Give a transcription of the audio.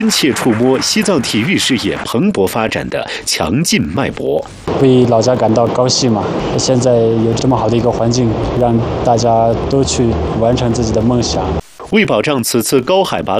真切触摸西藏体育事业蓬勃发展的强劲脉搏。 为老家感到高兴嘛，现在有这么好的一个环境，让大家都去完成自己的梦想。 为保障此次高海拔